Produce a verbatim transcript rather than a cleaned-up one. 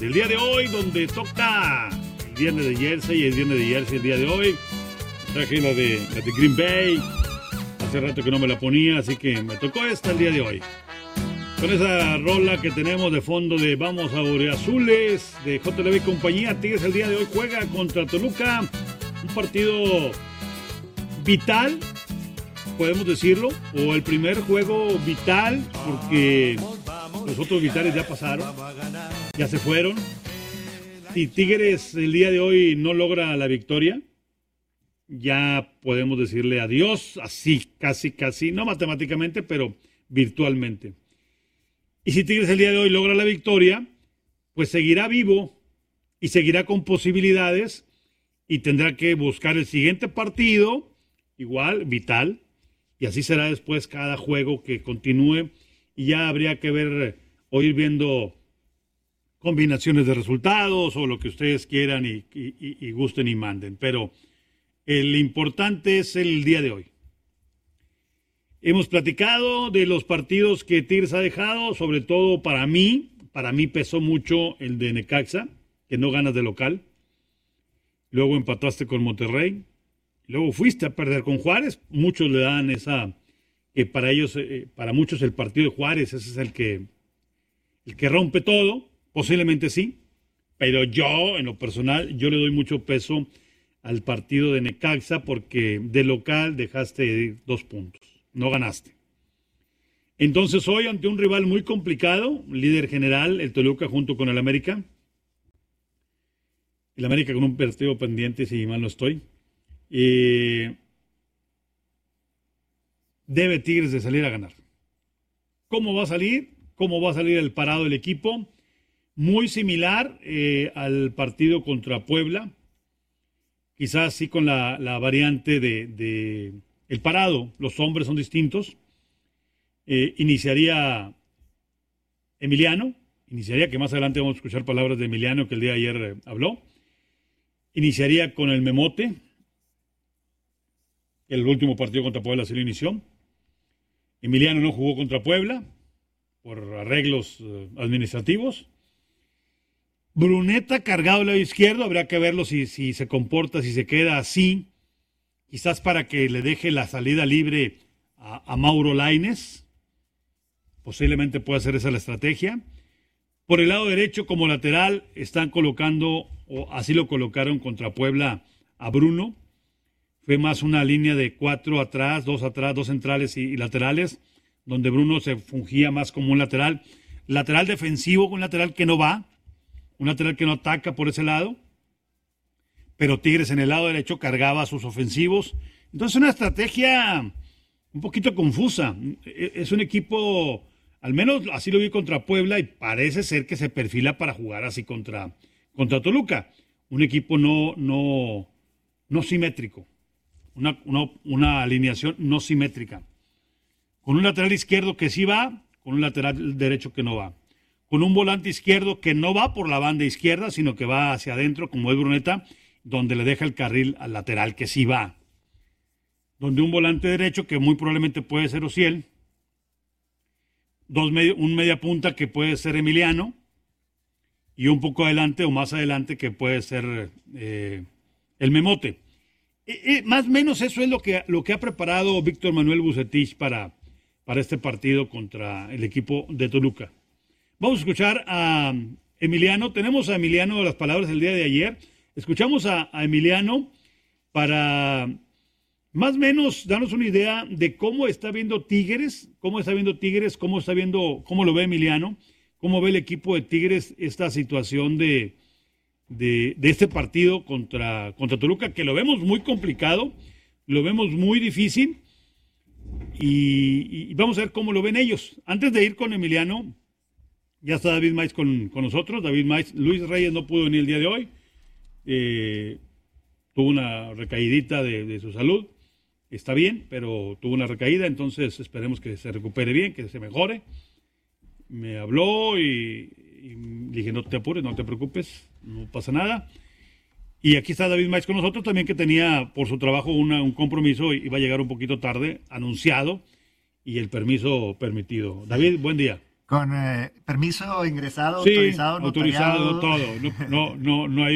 El día de hoy, donde toca el viernes de Jersey, el viernes de Jersey el día de hoy. Traje la de, la de Green Bay. Hace rato que no me la ponía, así que me tocó esta el día de hoy. Con esa rola que tenemos de fondo de Vamos a Azules, de J L B y compañía, Tigres el día de hoy juega contra Toluca. Un partido vital, podemos decirlo, o el primer juego vital, porque los otros vitales ya pasaron, ya se fueron. Si Tigres el día de hoy no logra la victoria, ya podemos decirle adiós, así, casi, casi, no matemáticamente, pero virtualmente. Y si Tigres el día de hoy logra la victoria, pues seguirá vivo y seguirá con posibilidades y tendrá que buscar el siguiente partido, igual, vital, y así será después cada juego que continúe y ya habría que ver o ir viendo combinaciones de resultados o lo que ustedes quieran y, y, y gusten y manden. Pero el importante es el día de hoy. Hemos platicado de los partidos que Tigres ha dejado, sobre todo para mí. Para mí pesó mucho el de Necaxa, que no ganas de local. Luego empataste con Monterrey. Luego fuiste a perder con Juárez. Muchos le dan esa, que para ellos, eh, para muchos el partido de Juárez, ese es el que, el que rompe todo. Posiblemente sí. Pero yo, en lo personal, yo le doy mucho peso al partido de Necaxa porque de local dejaste dos puntos. No ganaste. Entonces hoy ante un rival muy complicado, líder general, el Toluca junto con el América. El América con un partido pendiente, si mal no estoy. Eh, debe Tigres de salir a ganar. ¿Cómo va a salir? ¿Cómo va a salir el parado del equipo? Muy similar eh, al partido contra Puebla. Quizás sí con la, la variante de... de el parado, los hombres son distintos. Eh, iniciaría Emiliano, iniciaría, que más adelante vamos a escuchar palabras de Emiliano que el día de ayer eh, habló. Iniciaría con el Memote, el último partido contra Puebla se lo inició. Emiliano no jugó contra Puebla por arreglos eh, administrativos. Bruneta cargado al lado izquierdo, habrá que verlo si, si se comporta, si se queda así. Quizás para que le deje la salida libre a, a Mauro Lainez. Posiblemente pueda ser esa la estrategia. Por el lado derecho, como lateral, están colocando, o así lo colocaron contra Puebla, a Bruno. Fue más una línea de cuatro atrás, dos atrás, dos centrales y, y laterales, donde Bruno se fungía más como un lateral. Lateral defensivo, un lateral que no va, un lateral que no ataca por ese lado. Pero Tigres en el lado derecho cargaba a sus ofensivos. Entonces una estrategia un poquito confusa. Es un equipo, al menos así lo vi contra Puebla, y parece ser que se perfila para jugar así contra, contra Toluca. Un equipo no, no, no simétrico. Una, una, una alineación no simétrica. Con un lateral izquierdo que sí va, con un lateral derecho que no va. Con un volante izquierdo que no va por la banda izquierda, sino que va hacia adentro, como es Bruneta, donde le deja el carril al lateral que sí va. Donde un volante derecho que muy probablemente puede ser Ociel, dos medio, un media punta que puede ser Emiliano, y un poco adelante o más adelante que puede ser eh, el Memote. Eh, eh, más o menos eso es lo que, lo que ha preparado Víctor Manuel Bucetich para, para este partido contra el equipo de Toluca. Vamos a escuchar a Emiliano. Tenemos a Emiliano las palabras del día de ayer. Escuchamos a, a Emiliano para más o menos darnos una idea de cómo está viendo Tigres, cómo está viendo Tigres, cómo está viendo, cómo lo ve Emiliano, cómo ve el equipo de Tigres esta situación de, de, de este partido contra, contra Toluca, que lo vemos muy complicado, lo vemos muy difícil y, y vamos a ver cómo lo ven ellos. Antes de ir con Emiliano, ya está David Maiz con, con nosotros. David Maiz, Luis Reyes no pudo venir el día de hoy. Eh, tuvo una recaídita de, de su salud, está bien, pero tuvo una recaída, entonces esperemos que se recupere bien, que se mejore. Me habló y, y dije, no te apures, no te preocupes, no pasa nada. Y aquí está David Maiz con nosotros también, que tenía por su trabajo una, un compromiso y iba a llegar un poquito tarde, anunciado, y el permiso permitido. David, buen día. Con eh, permiso, ingresado, Sí, autorizado, autorizado, notariado. todo. No, no, no, no hay